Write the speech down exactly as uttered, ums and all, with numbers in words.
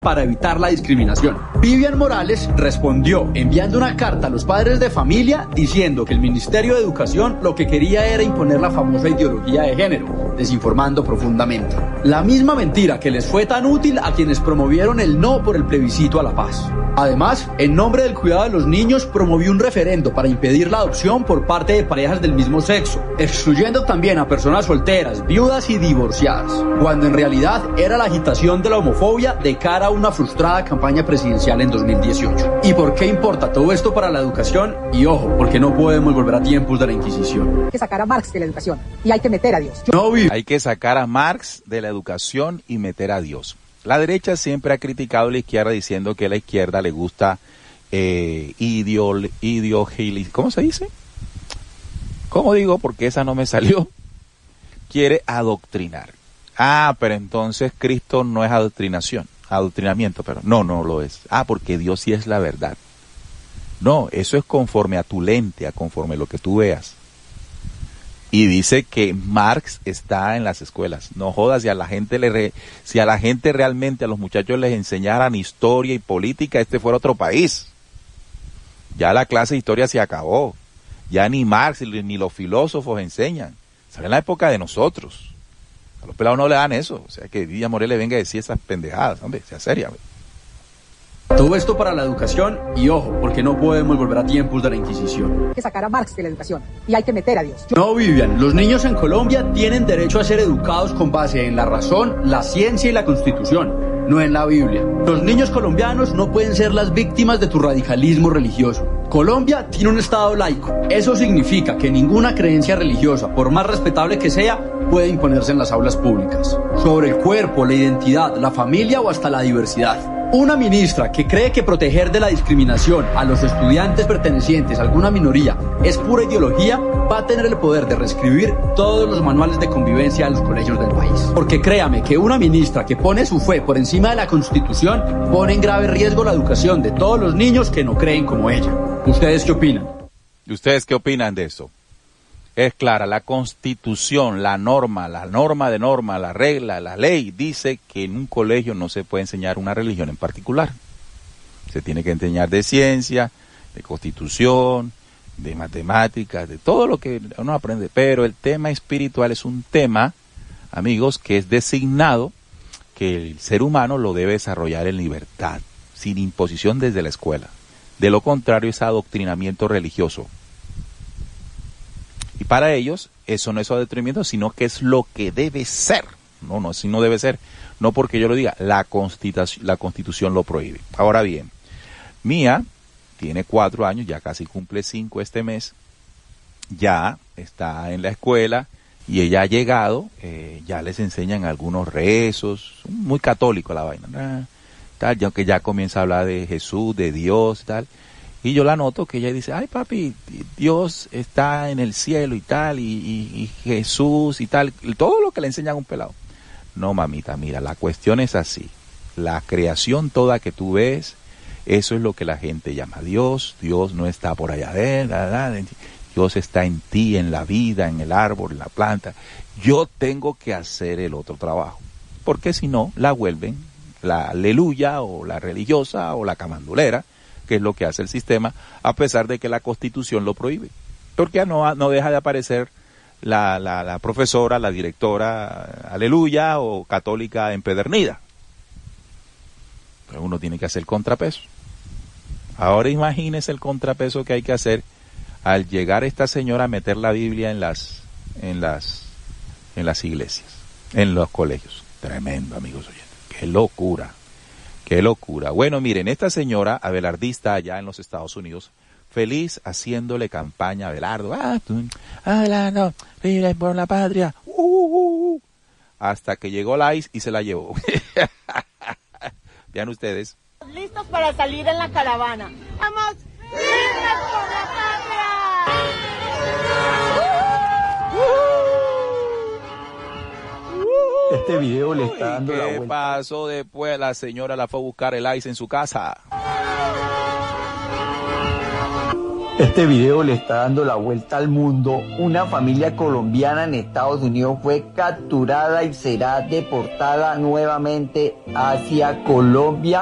para evitar la discriminación. Vivian Morales respondió enviando una carta a los padres de familia diciendo que el Ministerio de Educación lo que quería era imponer la famosa ideología de género, desinformando profundamente. La misma mentira que les fue tan útil a quienes promovieron el no por el plebiscito a la paz. Además, en nombre del cuidado de los niños, promovió un referendo para impedir la adopción por parte de parejas del mismo sexo, excluyendo también a personas solteras, viudas y divorciadas, cuando en realidad era la agitación de la homofobia de cara a una frustrada campaña presidencial en dos mil dieciocho. ¿Y por qué importa todo esto para la educación? Y ojo, porque no podemos volver a tiempos de la Inquisición. Hay que sacar a Marx de la educación y hay que meter a Dios. Yo... No, hay que sacar a Marx de la educación y meter a Dios. La derecha siempre ha criticado a la izquierda diciendo que a la izquierda le gusta eh, ideol, ideogili, ¿cómo se dice? ¿Cómo digo? Porque esa no me salió. Quiere adoctrinar. Ah, pero entonces Cristo no es adoctrinación, adoctrinamiento, pero no, no lo es. Ah, porque Dios sí es la verdad. No, eso es conforme a tu lente, a conforme a lo que tú veas. Y dice que Marx está en las escuelas. No jodas, si a la gente le re, si a la gente realmente, a los muchachos les enseñaran historia y política, este fuera otro país. Ya la clase de historia se acabó. Ya ni Marx ni los filósofos enseñan. Sale en la época de nosotros. A los pelados no le dan eso. O sea, que Vivian Morales le venga a decir esas pendejadas. Hombre, sea seria, hombre. Todo esto para la educación y ojo, porque no podemos volver a tiempos de la Inquisición. Hay que sacar a Marx de la educación y hay que meter a Dios. Yo... No, Vivian, los niños en Colombia tienen derecho a ser educados con base en la razón, la ciencia y la Constitución, no en la Biblia. Los niños colombianos no pueden ser las víctimas de tu radicalismo religioso. Colombia tiene un estado laico. Eso significa que ninguna creencia religiosa, por más respetable que sea, puede imponerse en las aulas públicas. Sobre el cuerpo, la identidad, la familia o hasta la diversidad. Una ministra que cree que proteger de la discriminación a los estudiantes pertenecientes a alguna minoría es pura ideología, va a tener el poder de reescribir todos los manuales de convivencia de los colegios del país. Porque créame que una ministra que pone su fe por encima de la Constitución pone en grave riesgo la educación de todos los niños que no creen como ella. ¿Ustedes qué opinan? ¿Y ustedes qué opinan de eso? Es clara, la Constitución, la norma, la norma de norma, la regla, la ley, dice que en un colegio no se puede enseñar una religión en particular. Se tiene que enseñar de ciencia, de Constitución, de matemáticas, de todo lo que uno aprende. Pero el tema espiritual es un tema, amigos, que es designado que el ser humano lo debe desarrollar en libertad, sin imposición desde la escuela. De lo contrario es adoctrinamiento religioso. Y para ellos, eso no es adoctrinamiento, sino que es lo que debe ser. No, no, así no debe ser. No porque yo lo diga, la Constitución, la Constitución lo prohíbe. Ahora bien, Mía tiene cuatro años, ya casi cumple cinco este mes, ya está en la escuela y ella ha llegado, eh, ya les enseñan algunos rezos, muy católico la vaina, tal, ya que ya comienza a hablar de Jesús, de Dios, tal. Y yo la noto que ella dice, ay papi, Dios está en el cielo y tal, y, y, y Jesús y tal, todo lo que le enseñan a un pelado. No, mamita, mira, la cuestión es así. La creación toda que tú ves, eso es lo que la gente llama Dios. Dios no está por allá adentro, Dios está en ti, en la vida, en el árbol, en la planta. Yo tengo que hacer el otro trabajo, porque si no, la vuelven la aleluya o la religiosa o la camandulera, que es lo que hace el sistema, a pesar de que la Constitución lo prohíbe. Porque no, no deja de aparecer la, la, la profesora, la directora, aleluya, o católica empedernida. Pero uno tiene que hacer contrapeso. Ahora imagínese el contrapeso que hay que hacer al llegar esta señora a meter la Biblia en las, en las, en las iglesias, en los colegios. Tremendo, amigos oyentes. Qué locura. Qué locura. Bueno, miren, esta señora abelardista allá en los Estados Unidos, feliz haciéndole campaña a Abelardo. Ah, tú, Abelardo, vive por la patria. Uh, uh, uh. Hasta que llegó la I C E y se la llevó. Vean ustedes. Listos para salir en la caravana. ¡Vamos! ¡Libres por la patria! Uh, uh. Este video le está dando Uy, la ¿qué vuelta. pasó después? La señora la fue a buscar el I C E en su casa. Este video le está dando la vuelta al mundo. Una familia colombiana en Estados Unidos fue capturada y será deportada nuevamente hacia Colombia.